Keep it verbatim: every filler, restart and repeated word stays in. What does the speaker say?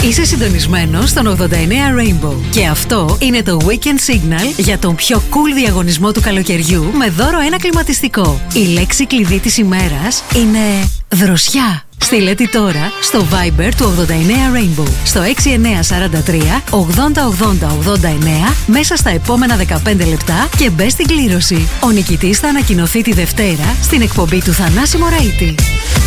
Είσαι συντονισμένος στον ογδόντα εννέα Rainbow. Και αυτό είναι το Weekend Signal για τον πιο cool διαγωνισμό του καλοκαιριού με δώρο ένα κλιματιστικό. Η λέξη κλειδί της ημέρας είναι δροσιά. Στείλε τη τώρα στο Viber του ογδόντα εννέα Rainbow στο έξι εννέα τέσσερα τρία ογδόντα ογδόντα ογδόντα εννέα μέσα στα επόμενα δεκαπέντε λεπτά και μπες στην κλήρωση. Ο νικητής θα ανακοινωθεί τη Δευτέρα στην εκπομπή του Θανάση Μωραΐτη.